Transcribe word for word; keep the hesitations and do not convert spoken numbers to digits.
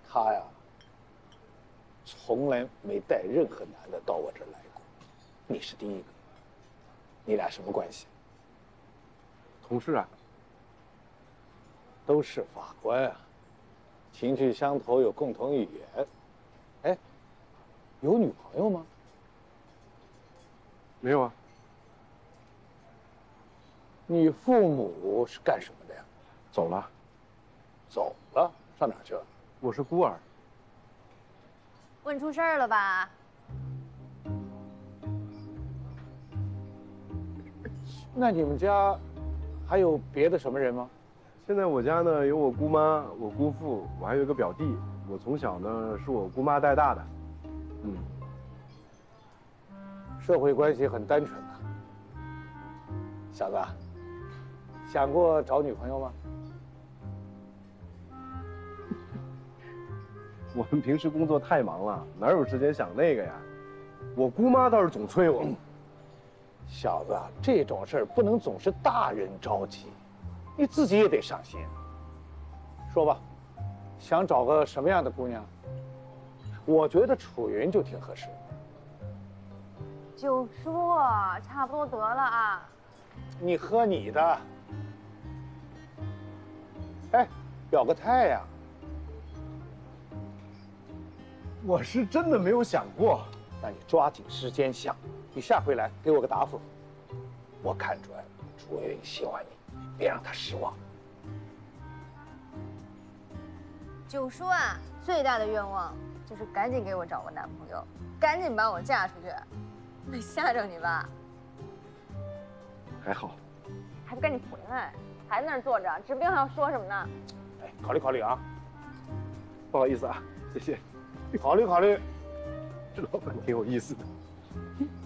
他呀，从来没带任何男的到我这儿来过，你是第一个。你俩什么关系？ 同事啊。 都是法官啊，情趣相投，有共同语言。哎，有女朋友吗？ 没有啊。 你父母是干什么的呀？ 走了。 走了，上哪儿去了？ 我是孤儿。 问出事儿了吧？ 那你们家还有别的什么人吗？ 现在我家呢有我姑妈、我姑父，我还有一个表弟。我从小呢是我姑妈带大的。嗯。 社会关系很单纯啊。小子，想过找女朋友吗？ 我们平时工作太忙了，哪有时间想那个呀？我姑妈倒是总催我。 小子，这种事儿不能总是大人着急，你自己也得上心。说吧，想找个什么样的姑娘？我觉得楚云就挺合适。 九叔，差不多得了啊。 你喝你的。哎，表个态呀！ 我是真的没有想过。 那你抓紧时间想，你下回来给我个答复。我看出来了，楚云喜欢你，别让他失望。 九叔啊，最大的愿望就是赶紧给我找个男朋友，赶紧把我嫁出去。没吓着你吧？ 还好。 还不赶紧回来？还在那儿坐着，治病还要说什么呢？ 哎，考虑考虑啊。 不好意思啊，谢谢。 考虑考虑。 这老板挺有意思的。